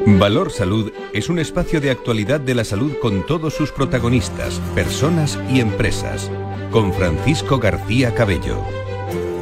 Valor Salud es un espacio de actualidad de la salud con todos sus protagonistas, personas y empresas. Con Francisco García Cabello.